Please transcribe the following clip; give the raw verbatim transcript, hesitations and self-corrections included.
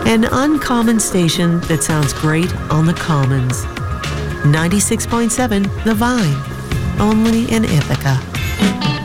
An uncommon station that sounds great on the Commons. ninety-six point seven The Vine, only in Ithaca.